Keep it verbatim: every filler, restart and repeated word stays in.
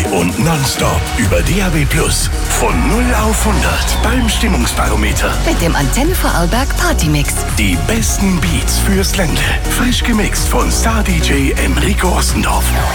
und nonstop über D A B Plus. Von null auf hundert beim Stimmungsbarometer. Mit dem Antenne Vorarlberg Partymix. Die besten Beats fürs Ländle. Frisch gemixt von Star-D J Enrico Ossendorf.